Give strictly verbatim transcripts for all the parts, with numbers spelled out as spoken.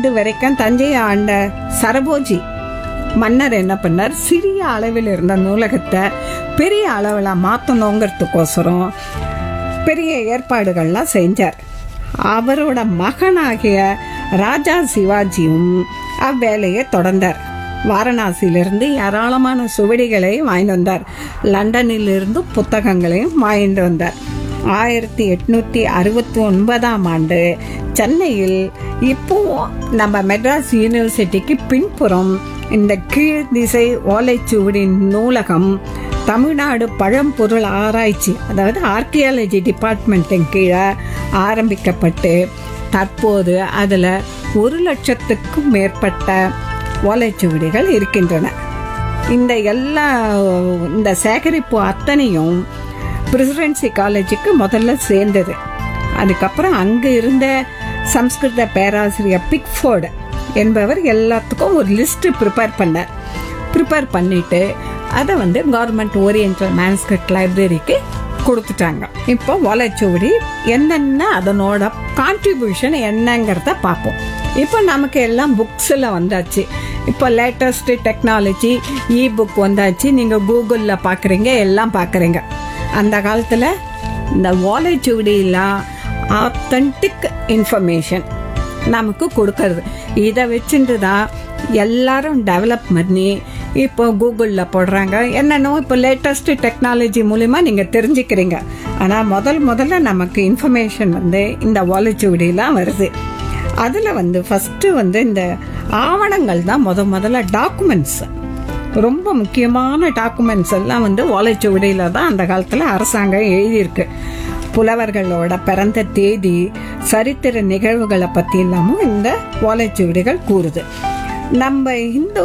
ஆண்டு வரைக்கும் தஞ்சையை ஆண்ட சரபோஜி மன்னர் என்ன பண்ணார், சிறிய அளவில் இருந்த நூலகத்தை பெரிய அளவில் மாற்றணுங்கிறதுக்கோசரம் பெரிய ஏற்பாடுகள்லாம் செஞ்சார். அவரோட மகனாகிய ராஜா சிவாஜியும் அவ்வேலையை தொடர்ந்தார். வாரணாசியிலிருந்து ஏராளமான சுவடிகளை வாங்கிட்டு வந்தார். லண்டனிலிருந்து புத்தகங்களையும் வாங்கிட்டு வந்தார். ஆயிரத்தி எட்நூத்தி அறுபத்தி ஒன்பதாம் ஆண்டு சென்னையில் இப்போ நம்ம மெட்ராஸ் யூனிவர்சிட்டிக்கு பின்புறம் இந்த கீழ் திசை ஓலைச்சுவடி நூலகம் தமிழ்நாடு பழம்பொருள் ஆராய்ச்சி, அதாவது ஆர்கியாலஜி டிபார்ட்மெண்ட்டின் கீழே ஆரம்பிக்கப்பட்டு தற்போது அதில் ஒரு லட்சத்துக்கும் மேற்பட்ட ஓலைச்சுவடிகள் இருக்கின்றன. இந்த எல்லா இந்த சேகரிப்பு அத்தனையும் பிரசிடென்சி காலேஜுக்கு முதல்ல சேர்ந்தது. அதுக்கப்புறம் அங்கே இருந்த சம்ஸ்கிருத பேராசிரியர் பிக்ஃபோர்டு என்பவர் எல்லாத்துக்கும் ஒரு லிஸ்ட் ப்ரிப்பேர் பண்ணார். ப்ரிப்பேர் பண்ணிட்டு அதை வந்து கவர்மெண்ட் ஓரியன்டல் மேனுஸ்கிரிப்ட் லைப்ரரிக்கு கொடுத்துட்டாங்க. இப்போ ஓலைச்சுவடி என்னென்ன அதனோட கான்ட்ரிபியூஷன் என்னங்கிறத பார்ப்போம். இப்போ நமக்கு எல்லாம் புக்ஸில் வந்தாச்சு. இப்போ லேட்டஸ்ட் டெக்னாலஜி இ புக் வந்தாச்சு. நீங்கள் கூகுளில் பார்க்குறீங்க, எல்லாம் பார்க்குறீங்க. அந்த காலத்தில் இந்த ஓலைச்சுவடியெல்லாம் ஆத்தென்டிக் இன்ஃபர்மேஷன் நமக்கு கொடுக்கறது. இதை வச்சுட்டு தான் எல்லாரும் டெவலப் பண்ணி இப்போ கூகுளில் போடுறாங்க. என்னென்னோ இப்போ லேட்டஸ்ட் டெக்னாலஜி மூலிமா நீங்கள் தெரிஞ்சுக்கிறீங்க. ஆனால் முதல் முதல்ல நமக்கு இன்ஃபர்மேஷன் வந்து இந்த ஓலைச்சுவடியெல்லாம் வருது. அதில் வந்து ஃபஸ்ட்டு வந்து இந்த ஆவணங்கள் தான் முத முதல்ல டாக்குமெண்ட்ஸ், ரொம்ப முக்கியமான டாக்குமெண்ட்ஸ் எல்லாம் வந்து ஓலைச்சுவடியில் தான் அந்த காலத்தில் அரசாங்கம் எழுதியிருக்கு. புலவர்களோட பிறந்த தேதி, சரித்திர நிகழ்வுகளை பற்றி எல்லாமும் இந்த ஓலைச்சுவடிகள் கூறுது. நம்ம இந்து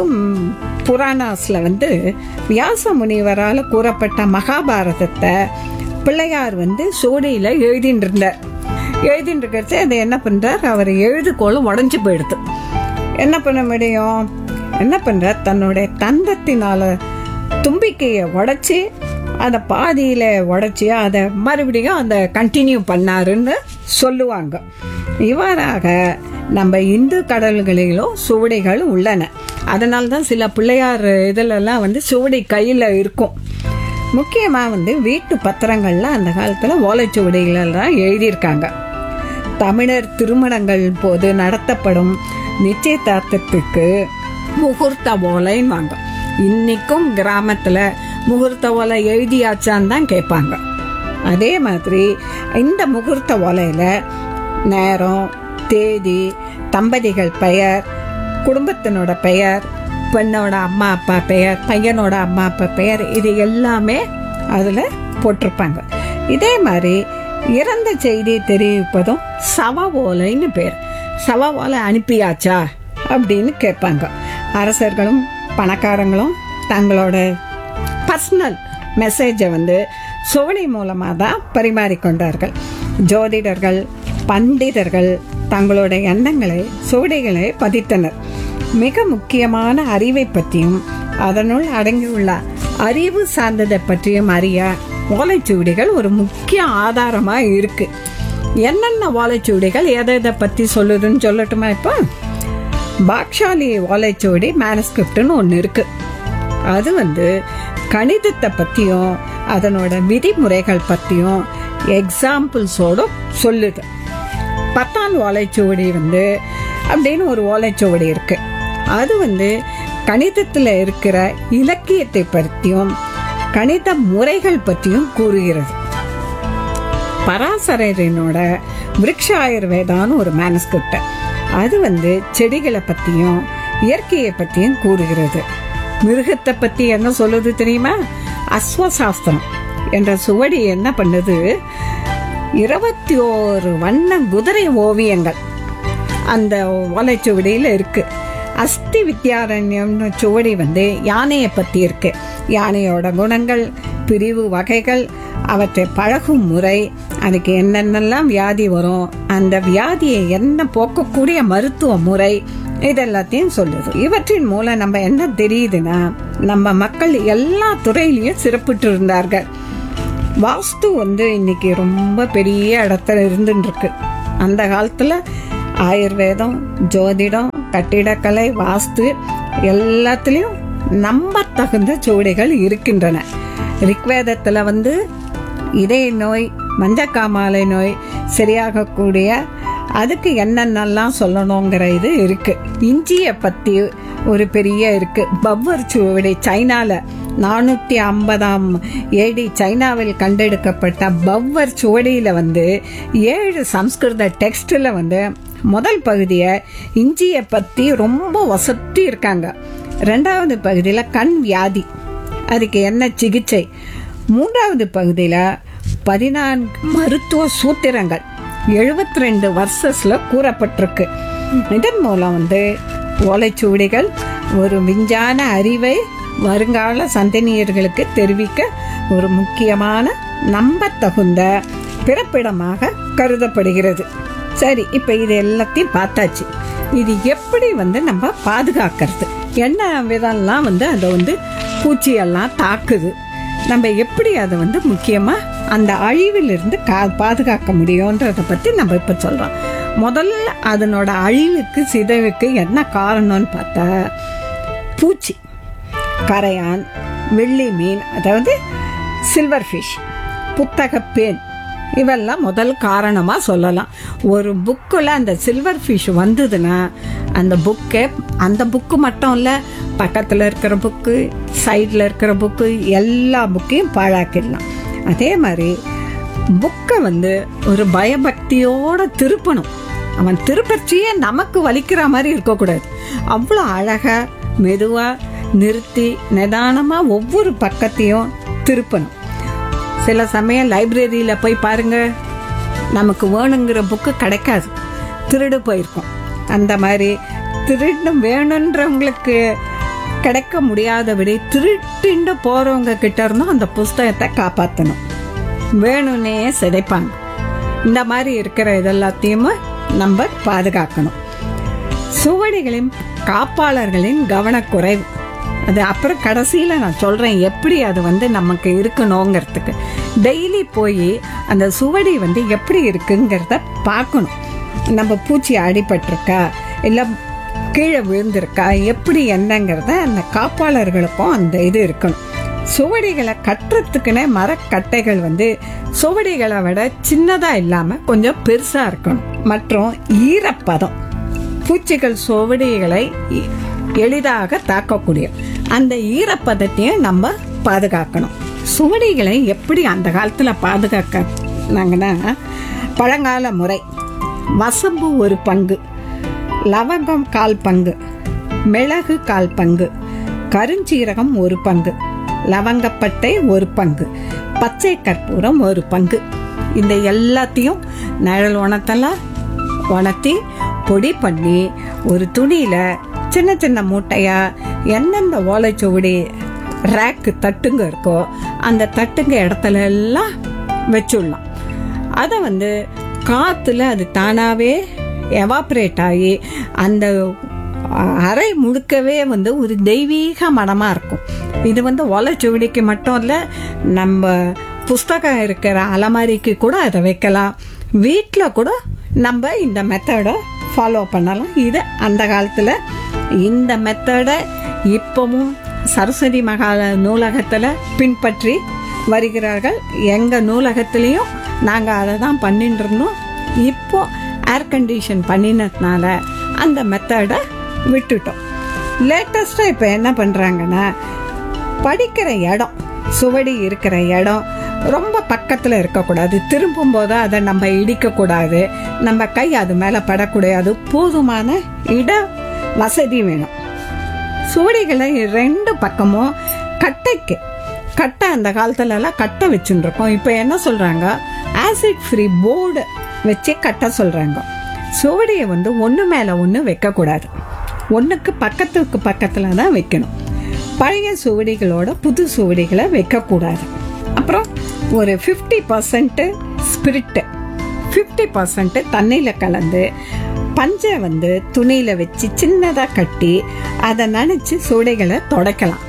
புராணாஸில் வந்து வியாச முனிவரால் கூறப்பட்ட மகாபாரதத்தை பிள்ளையார் வந்து சோடியில் எழுதின்னு இருந்தார். எழுதின்னு இருக்கிறச்சு அதை என்ன பண்ணுறார், அவர் எழுதுகோளும் உடஞ்சி போயிடுது. என்ன பண்ண முடியும், என்ன பண்ணுறார், தன்னுடைய தந்தத்தினால தும்பிக்கையை உடைச்சி அதை பாதியில் உடைச்சி அதை மறுபடியும் அதை கண்டினியூ பண்ணாருன்னு சொல்லுவாங்க. இவ்வாறாக நம்ம இந்து கடல்களிலும் சுவடிகள் உள்ளன. அதனால தான் சில பிள்ளையார் இதிலெல்லாம் வந்து சுவடி கையில் இருக்கும். முக்கியமாக வந்து வீட்டு பத்திரங்கள்லாம் அந்த காலத்தில் ஓலைச்சுவடிகளெல்லாம் எழுதியிருக்காங்க. தமிழர் திருமணங்கள் போது நடத்தப்படும் நிச்சயதார்த்தத்துக்கு முகூர்த்த ஓலைன்னு வாங்க. இன்னைக்கும் கிராமத்தில் முகூர்த்த ஓலை எழுதியாச்சான்னு தான் கேட்பாங்க. அதே மாதிரி இந்த முகூர்த்த ஓலையில் நேரம், தேதி, தம்பதிகள் பெயர், குடும்பத்தினோட பெயர், பெண்ணோட அம்மா அப்பா பெயர், பையனோட அம்மா அப்பா பெயர், இது எல்லாமே அதில் போட்டிருப்பாங்க. இதே மாதிரி இறந்த செய்தி தெரிவிப்பதும் சவ ஓலைன்னு பேர். சவ ஓலை அனுப்பியாச்சா அப்படின்னு கேட்பாங்க. அரசர்களும் பணக்காரங்களும் தங்களோட பர்சனல் மெசேஜை வந்து சுவடி மூலமாக தான் பரிமாறிக்கொண்டார்கள். ஜோதிடர்கள், பண்டிதர்கள் தங்களோட எண்ணங்களை சுவடிகளை பதித்தனர். மிக முக்கியமான அறிவை பற்றியும் அதனுள் அடங்கியுள்ள அறிவு சார்ந்ததை பற்றியும் அறிய ஓலைச்சுவடிகள் ஒரு முக்கிய ஆதாரமாக இருக்கு. என்னென்ன ஓலைச்சுவடிகள் எதை எதை பற்றி சொல்லுதுன்னு சொல்லட்டுமா? இப்போ பாக்ஷாலி ஓலைச்சுவடி மேனஸ்கிரிப்ட்னு ஒன்று இருக்கு. அது வந்து கணிதத்தை பற்றியும் அதனோட விதிமுறைகள் பற்றியும் எக்ஸாம்பிள்ஸோட சொல்லுது. பத்தான் ஓலைச்சுவடி வந்து அப்படின்னு ஒரு ஓலைச்சுவடி இருக்கு. அது வந்து கணிதத்தில் இருக்கிற இலக்கியத்தை பற்றியும் கணித முறைகள் பற்றியும் கூறுகிறது. பராசரனோட விருக்ஷ ஆயுர்வேதான்னு ஒரு மேனஸ்கிரிப்ட். அது வந்து செடிகளை பற்றியும் இயற்கையை பற்றியும் கூறுகிறது. மிருகத்தை பற்றி என்ன சொல்லுது தெரியுமா? அஸ்வசாஸ்திரம் என்ற சுவடி என்ன பண்ணுது, இருபத்தி ஓரு வண்ண குதிரை ஓவியங்கள் அந்த ஓலைச்சுவடியில் இருக்கு. அஸ்தி வித்யாரண்யம்னு சுவடி வந்து யானையை பற்றி இருக்கு. யானையோட குணங்கள், பிரிவு வகைகள், அவற்றை பழகும் முறை, அதுக்கு என்னென்னலாம் வியாதி வரும், அந்த வியாதியை என்ன போக்கக்கூடிய மருத்துவ முறை, இதெல்லாத்தையும் சொல்லுது. இவற்றின் மூலம் நம்ம என்ன தெரியுதுன்னா, நம்ம மக்கள் எல்லா துறையிலையும் சிறப்பிட்டு இருந்தார்கள். வாஸ்து வந்து இன்னைக்கு ரொம்ப பெரிய இடத்துல இருந்துட்டு இருக்கு. அந்த காலத்துல ஆயுர்வேதம், ஜோதிடம், கட்டிடக்கலை, வாஸ்து எல்லாத்துலேயும் நம்ப தகுந்த சுவடிகள் இருக்கின்றன. ரிக்வேதத்தில் வந்து இதய நோய், மஞ்சக்காமாலை நோய் சரியாகக்கூடிய அதுக்கு என்னென்னலாம் சொல்லணுங்கிற இது இருக்கு. இஞ்சியை பற்றி ஒரு பெரிய இருக்கு. பவ்வர் சுவடி சைனால நானூற்றி ஐம்பதாம் ஏடி சைனாவில் கண்டெடுக்கப்பட்ட பவ்வர் சுவடியில் வந்து ஏழு சம்ஸ்கிருத டெக்ஸ்டில் வந்து முதல் பகுதியை இஞ்சியை பற்றி ரொம்ப வசத்தி இருக்காங்க. ரெண்டாவது பகுதியில் கண் வியாதி, அதுக்கு என்ன சிகிச்சை. மூன்றாவது பகுதியில் பதினான்கு மருத்துவ சூத்திரங்கள் எழுபத்தி ரெண்டு வர்சஸ்ல கூறப்பட்டிருக்கு. இதன் மூலம் வந்து ஓலைச்சுவடிகள் ஒரு விஞ்ஞான அறிவை வருங்கால சந்ததியினர்களுக்கு தெரிவிக்க ஒரு முக்கியமான நம்பத்தகுந்த பிறப்பிடமாக கருதப்படுகிறது. சரி, இப்ப இது எல்லாத்தையும் பார்த்தாச்சு. இது எப்படி வந்து நம்ம பாதுகாக்கிறது, என்ன விதம்லாம் வந்து அதை வந்து பூச்சியெல்லாம் தாக்குது, நம்ம எப்படி அதை வந்து முக்கியமா அந்த அழிவிலிருந்து கா பாதுகாக்க முடியும்ன்றதை பற்றி நம்ம இப்போ சொல்கிறோம். முதல்ல அதனோட அழிவுக்கு சிதைவுக்கு என்ன காரணம்னு பார்த்தா, பூச்சி, கரையான், வெள்ளி மீன், அதாவது சில்வர் ஃபிஷ், புத்தக பேன், இவெல்லாம் முதல் காரணமாக சொல்லலாம். ஒரு புக்கில் அந்த சில்வர் ஃபிஷ் வந்ததுன்னா அந்த புக்கே, அந்த புக்கு மட்டும் இல்லை, பக்கத்தில் இருக்கிற புக்கு, சைடில் இருக்கிற புக்கு, எல்லா புக்கையும் பாழாக்கிடலாம். அதே மாதிரி புக்கை வந்து ஒரு பயபக்தியோட திருப்பணும். அவன் திருப்பச்சியே நமக்கு வலிக்கிற மாதிரி இருக்கக்கூடாது. அவ்வளோ அழகா மெதுவா நிறுத்தி நிதானமா ஒவ்வொரு பக்கத்தையும் திருப்பணும். சில சமயம் லைப்ரரியில போய் பாருங்க, நமக்கு வேணுங்கிற புக்கு கிடைக்காது, திருடு போயிருக்கும். அந்த மாதிரி திருடு வேணுன்றவங்களுக்கு கிடைக்க முடியாதபடி திருட்டு போறவங்க கிட்ட இருந்தும் அந்த புஸ்தகத்தை காப்பாற்றணும். வேணும்னே சிதைப்பாங்க. இந்த மாதிரி இருக்கிற இதெல்லாத்தையும் நம்ம பாதுகாக்கணும். சுவடிகளின் காப்பாளர்களின் கவனக்குறைவு, அது அப்புறம் கடைசியில நான் சொல்றேன் எப்படி அது வந்து நமக்கு இருக்கணுங்கிறதுக்கு. டெய்லி போய் அந்த சுவடி வந்து எப்படி இருக்குங்கிறத பார்க்கணும். நம்ம பூச்சி அடிபட்டிருக்கா, இல்லை கீழே விழுந்திருக்கா, எப்படி என்னங்கிறத அந்த காப்பாளர்களுக்கும் அந்த இது இருக்கணும். சுவடிகளை கட்டுறதுக்குன்னே மரக்கட்டைகள் வந்து சுவடிகளை விட சின்னதா இல்லாம கொஞ்சம் பெருசா இருக்கணும். மற்றும் ஈரப்பதம், பூச்சிகள் சுவடிகளை எளிதாக தாக்கக்கூடிய அந்த ஈரப்பதத்தையும் நம்ம பாதுகாக்கணும். சுவடிகளை எப்படி அந்த காலத்துல பாதுகாக்கனாங்கன்னா, பழங்கால முறை வசம்பு ஒரு பங்கு, லவங்கம் கால் பங்கு, மிளகு கால் பங்கு, கருஞ்சீரகம் ஒரு பங்கு, லவங்கப்பட்டை ஒரு பங்கு, பச்சை கற்பூரம் ஒரு பங்கு. இந்த எல்லாத்தையும் நிழல் உணத்தெல்லாம் உணர்த்தி பொடி பண்ணி ஒரு துணியில சின்ன சின்ன மூட்டையா எந்தெந்த ஓலைச்சுவடி ரேக்கு தட்டுங்க இருக்கோ அந்த தட்டுங்க இடத்துல எல்லாம் வச்சுடலாம். அதை வந்து காத்துல அது தானாவே எவாப்ரேட் ஆகி அந்த அறை முழுக்கவே வந்து ஒரு தெய்வீக மனமா இருக்கும். இது வந்து ஓலைச்சுவடிக்கு மட்டும் இல்லை, நம்ம புஸ்தகம் இருக்கிற அலமாரிக்கு கூட அதை வைக்கலாம். வீட்டில் கூட நம்ம இந்த மெத்தடை ஃபாலோ பண்ணலாம். இது அந்த காலத்தில் இந்த மெத்தடை இப்பவும் சரஸ்வதி மகால நூலகத்தில் பின்பற்றி வருகிறார்கள். எங்கள் நூலகத்திலையும் நாங்கள் அதை தான் பண்ணிட்டு இருந்தோம். இப்போ ஏர் கண்டிஷன் பண்ணினதுனால அந்த மெத்தடை விட்டுட்டோம். லேட்டஸ்டாக இப்போ என்ன பண்ணுறாங்கன்னா, படிக்கிற இடம், சுவடி இருக்கிற இடம் ரொம்ப பக்கத்தில் இருக்கக்கூடாது. திரும்பும் போது அதை நம்ம இடிக்கக்கூடாது, நம்ம கை அது மேலே படக்கூடாது. போதுமான இட வசதி வேணும். சுவடிகளை ரெண்டு பக்கமும் கட்டைக்கு கட்டை, அந்த காலத்துல எல்லாம் கட்டை வச்சுட்டு இருக்கோம். இப்போ என்ன சொல்றாங்க, ஆசிட் ஃப்ரீ போர்டு வச்சு கட்ட சொல்றாங்க. சுவடியை வந்து ஒன்று மேலே ஒன்று வைக்கக்கூடாது, ஒன்றுக்கு பக்கத்துக்கு பக்கத்தில் தான் வைக்கணும். பழைய சுவடிகளோட புது சுவடிகளை வைக்கக்கூடாது. அப்புறம் ஒரு fifty percent spirit, fifty percent தண்ணியில் கலந்து பஞ்சை வந்து துணியில் வச்சு சின்னதாக கட்டி அதை நனைச்சி சுவடிகளை துடைக்கலாம்.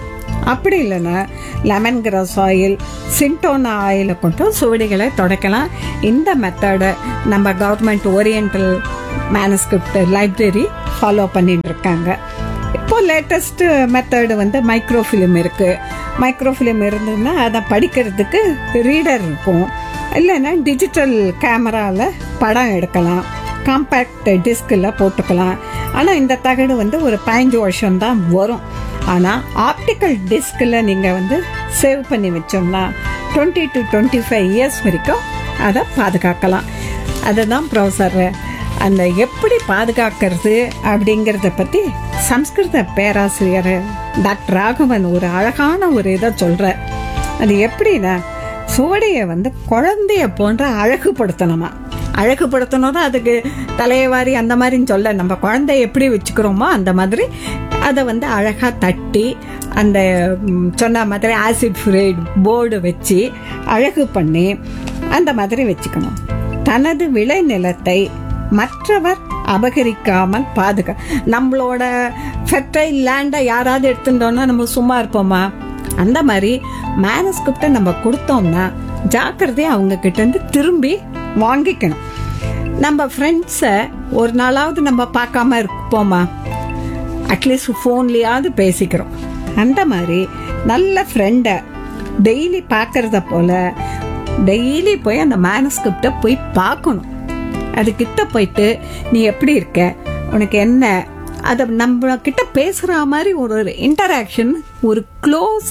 அப்படி இல்லைன்னா லெமன் கிராஸ் ஆயில், சின்டோனா ஆயிலை கொண்டு சுவடிகளை துடைக்கலாம். இந்த மெத்தடை நம்ம government oriental manuscript library follow பண்ணிட்டு இருக்காங்க. இப்போ லேட்டஸ்ட் மெத்தடு வந்து மைக்ரோஃபிலிம் இருக்கு. மைக்ரோஃபிலிம் இருந்ததுன்னா அதை படிக்கிறதுக்கு ரீடர் இருக்கும். இல்லைன்னா டிஜிட்டல் கேமராவில் படம் எடுக்கலாம், காம்பேக்ட் டிஸ்கில் போட்டுக்கலாம். ஆனால் இந்த தகடு வந்து ஒரு பதினஞ்சு வருஷம் தான் வரும். ஆனால் ஆப்டிக்கல் டிஸ்கில் நீங்கள் வந்து சேவ் பண்ணி வச்சோம்னா twenty to twenty five years வரைக்கும் அதை பாதுகாக்கலாம். அதுதான் ப்ரொஃபஸர் அந்த எப்படி பாதுகாக்கிறது அப்படிங்கிறத பற்றி சம்ஸ்கிருத பேராசிரியர் டாக்டர் ராகவன் ஒரு அழகான ஒரு இதை சொல்கிறார். அது எப்படின்னா, சுவடியை வந்து குழந்தைய போன்ற அழகுபடுத்தணுமா. அழகுபடுத்தணும் தான், அதுக்கு தலையவாரி அந்த மாதிரின்னு சொல்ல, நம்ம குழந்தைய எப்படி வச்சுக்கிறோமோ அந்த மாதிரி அதை வந்து அழகாக தட்டி அந்த சொன்ன மாதிரி ஆசிட் ஃப்ரீட் போர்டு வச்சு அழகு பண்ணி அந்த மாதிரி வச்சுக்கணும். தனது விளை நிலத்தை மற்றவர் அபகரிக்காமல் பாதுகா. நம்மளோட ஃபெர்டைல் லேண்டை யாராவது எடுத்துட்டோம்னா நம்ம சும்மா இருப்போமா? அந்த மாதிரி மேனஸ்கிரிப்டை நம்ம கொடுத்தோம்னா ஜாக்கிரதையா அவங்க கிட்ட இருந்து திரும்பி வாங்கிக்கணும். நம்ம ஃப்ரெண்ட்ஸை ஒரு நாளாவது நம்ம பார்க்காம இருப்போமா? அட்லீஸ்ட் ஃபோன்லயாவது பேசிக்கிறோம். அந்த மாதிரி நல்ல ஃப்ரெண்டை டெய்லி பார்க்கறத போல டெய்லி போய் அந்த மேனஸ்கிரிப்டை போய் பார்க்கணும். அதுக்கிட்ட போயிட்டு நீ எப்படி இருக்க, உனக்கு என்ன, அதை நம்ம கிட்ட பேசுற மாதிரி ஒரு இன்டராக்ஷன், ஒரு க்ளோஸ்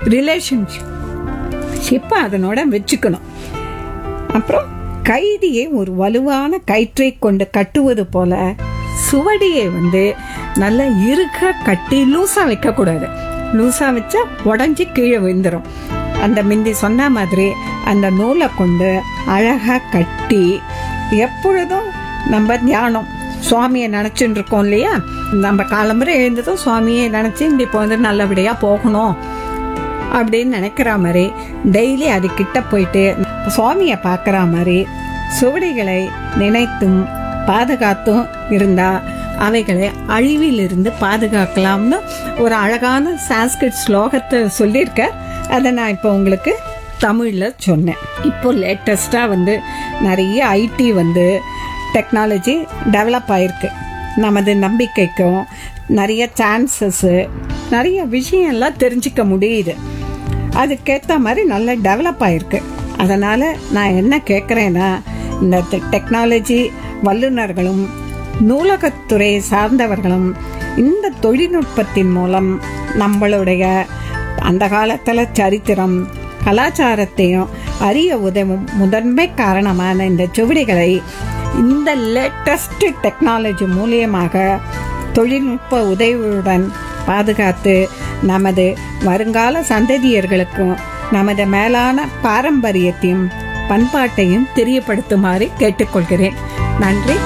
ரிலேஷன்ஷிப் அதனோட வச்சுக்கணும். அப்புறம் கைதியை ஒரு வலுவான கயிற்றை கொண்டு கட்டுவது போல சுவடியை வந்து நல்லா இறுக கட்டி லூசா வைக்க கூடாது. லூசா வச்சா உடஞ்சி கீழே விழுந்துரும். அந்த மிந்தி சொன்ன மாதிரி அந்த நூலை கொண்டு அழகா கட்டி எப்பொழுதும் நம்ம தியானம் சுவாமியை நினைச்சுட்டு இருக்கோம் இல்லையா, நம்ம காலம்பரை எழுந்ததும் சுவாமியை நினைச்சு இப்போ வந்து நல்லபடியா போகணும் அப்படின்னு நினைக்கிற மாதிரி டெய்லி அது கிட்ட போயிட்டு சுவாமியை பார்க்குற மாதிரி சுவடிகளை நினைத்தும் பாதுகாத்தும் இருந்தா அவைகளை அழிவிலிருந்து பாதுகாக்கலாம்னு ஒரு அழகான சான்ஸ்கிரிட் ஸ்லோகத்தை சொல்லியிருக்க. அதை நான் இப்போ உங்களுக்கு தமிழில் சொன்னேன். இப்போ லேட்டஸ்டாக வந்து நிறைய ஐடி வந்து டெக்னாலஜி டெவலப் ஆயிருக்கு. நமது நம்பிக்கைக்கும் நிறைய சான்சஸ்ஸு, நிறைய விஷயம்லாம் தெரிஞ்சிக்க முடியுது. அதுக்கேற்ற மாதிரி நல்லா டெவலப் ஆயிருக்கு. அதனால் நான் என்ன கேட்குறேன்னா, இந்த டெக்னாலஜி வல்லுநர்களும் நூலகத்துறை சார்ந்தவர்களும் இந்த தொழில்நுட்பத்தின் மூலம் நம்மளுடைய அந்த காலத்தில் சரித்திரம் கலாச்சாரத்தையும் அறிய உதவும் முதன்மை காரணமான இந்த சுவடிகளை இந்த லேட்டஸ்ட் டெக்னாலஜி மூலியமாக தொழில்நுட்ப உதவியுடன் பாதுகாத்து நமது வருங்கால சந்ததியர்களுக்கும் நமது மேலான பாரம்பரியத்தையும் பண்பாட்டையும் தெரியப்படுத்துமாறு கேட்டுக்கொள்கிறேன். நன்றி.